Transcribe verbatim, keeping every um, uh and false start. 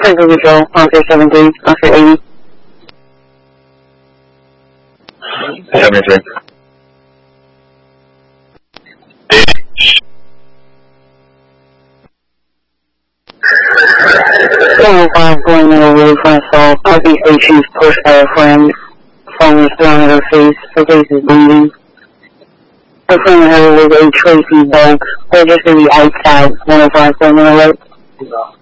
Central Control, Officer seven three, Officer eighty. seventy-three. seven five going in over front assault. Northeast eight shoots pushed by a friend. Phone was thrown at her face. Her face is bleeding. Her friend and her was a Tracy Bank. They're just to the outside, one oh five going in the right.